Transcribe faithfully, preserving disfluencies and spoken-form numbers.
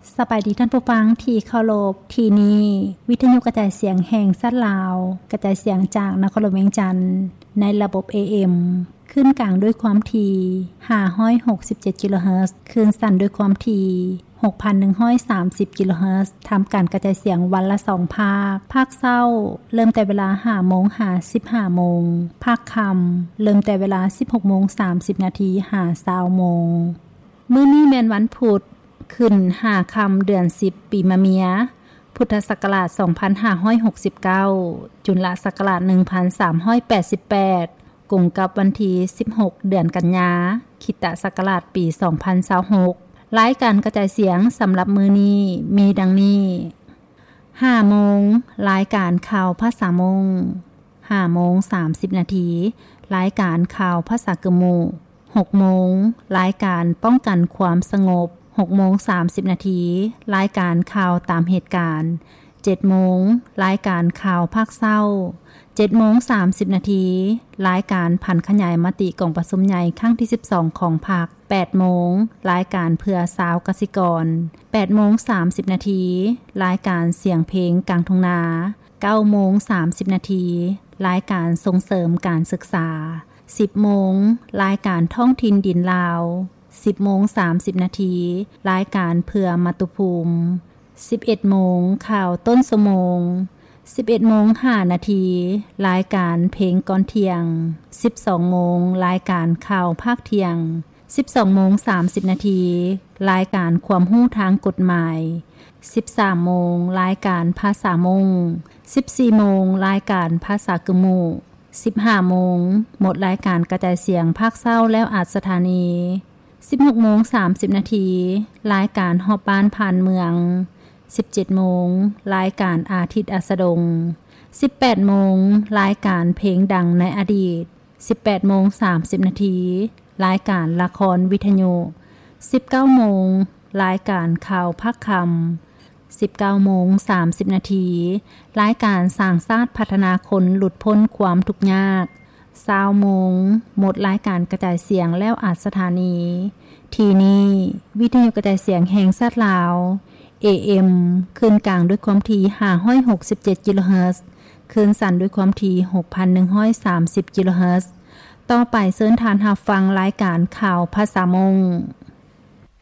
สบายดีท่านผู้ฟังที่เคารพที่นี้วิทยุกระจายเสียงแห่งชาติลาวกระจายเสียงจากนครหลวงเวียงจันทน์ในระบบ เอ เอ็ม ขึ้นกลางด้วยความถี่ห้าร้อยหกสิบเจ็ดกิโลเฮิรตซ์คลื่นสั้นด้วยความถี่ หกพันหนึ่งร้อยสามสิบกิโลเฮิรตซ์ทำการกระจายเสียงวันละสองภาคภาคเช้าเริ่มแต่เวลา ห้าโมงถึงสิบห้าโมงภาคค่ำเริ่มแต่เวลา สิบหกโมงสามสิบนาทีถึงยี่สิบโมงมื้อนี้แม่นวันพุธขึ้นห้าค่ำเดือนสิบปีมะเมียพุทธศักราชสองพันห้าร้อยหกสิบเก้าจุลศักราชหนึ่งพันสามร้อยแปดสิบแปดกงกับวันที่สิบหกเดือนกันยาคริสตศักราชปีสองพันยี่สิบหกรายการกระจายเสียงสำหรับมื้อนี้มีดังนี้ห้าโมงรายการข่าวภาษามงห้าโมงสามสิบนาทีรายการข่าวภาษากะมูหกโมงรายการป้องกันความสงบหกโมงสามสิบนาทีรายการข่าวตามเหตุการณ์เจ็ดโมงรายการข่าวภาคเศร้าเจ็ดโมงสามสิบนาทีรายการพันขยายมติกองประชุมใหญ่ครั้งที่สิบสองของพรรคแปดโมงรายการเพื่อสาวกสิกรแปดโมงสามสิบนาทีรายการเสียงเพลงกลางทุ่งนาเก้าโมงสามสิบนาทีรายการส่งเสริมการศึกษาสิบโมงรายการท้องถิ่นดินลาวสิบโมงสามสิบนาทีรายการเพื่อมาตุภูมิสิบเอ็ดโมงข่าวต้นสมงสิบเอ็ดโมงห้านาทีรายการเพลงก่อนเที่ยงสิบสองโมงรายการข่าวภาคเที่ยงสิบสองโมงสามสิบนาทีรายการความรู้ทางกฎหมายสิบสามโมงรายการภาษามงสิบสี่โมงรายการภาษากะมูสิบห้าโมงหมดรายการกระจายเสียงภาคเศร้าแล้วอาจสถานีสิบหกโมงสามสิบนาทีรายการฮอบบ้านผ่านเมืองสิบเจ็ดโมงรายการอาทิตย์อัสดงสิบแปดโมงรายการเพลงดังในอดีตสิบแปดโมงสามสิบนาทีรายการละครวิทยุสิบเก้าโมงรายการข่าวภาคคำสิบเก้าโมงสามสิบนาทีรายการสร้างชาติพัฒนาคนหลุดพ้นความทุกข์ยากเช้าโมงหมดรายการกระจายเสียงแล้วอาจสถานีทีนี้วิทยุกระจายเสียงแห่งชาติลาว เอ เอ็ม ขึ้นกลางด้วยความถี่ห้าร้อยหกสิบเจ็ดกิโลเฮิรตซ์คลื่นสั้นด้วยความถี่ หกพันหนึ่งร้อยสามสิบกิโลเฮิรตซ์ต่อไปเชิญทานรับฟังรายการข่าวภาษามง